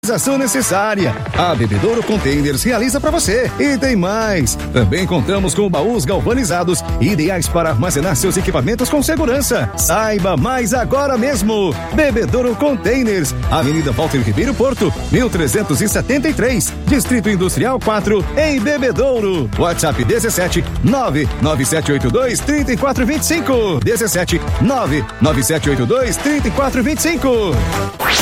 higienização necessária. A Bebedouro Containers realiza para você. E tem mais. Também contamos com baús galvanizados, ideais para armazenar seus equipamentos com segurança. Saiba mais agora mesmo. Bebedouro Containers, Avenida Walter Ribeiro Porto, 1373, Distrito Industrial 4, em Bebedouro. WhatsApp 17 99782 3425. 17 99782 3425.